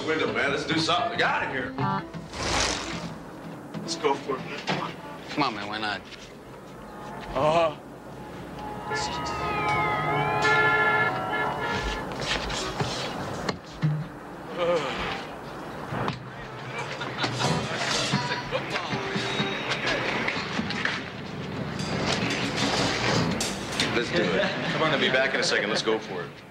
the window, man. Let's do something. Get out of here. Let's go for it, man. Come on. Come on, man. Why not? Let's do it. Come on, I'll be back in a second. Let's go for it.